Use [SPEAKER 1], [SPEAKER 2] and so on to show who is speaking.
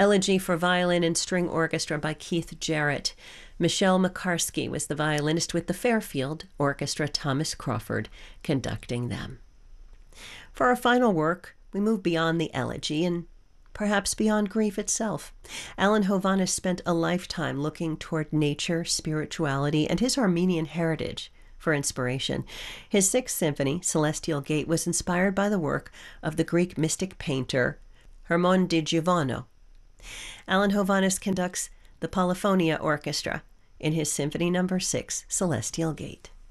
[SPEAKER 1] Elegy for Violin and String Orchestra by Keith Jarrett. Michelle Makarsky was the violinist with the Fairfield Orchestra, Thomas Crawford conducting them. For our final work, we move beyond the elegy and perhaps beyond grief itself. Alan Hovhaness spent a lifetime looking toward nature, spirituality, and his Armenian heritage for inspiration. His Sixth Symphony, Celestial Gate, was inspired by the work of the Greek mystic painter Hermon di Giovanni. Alan Hovhaness conducts the Polyphonia Orchestra in his Symphony No. 6, Celestial Gate.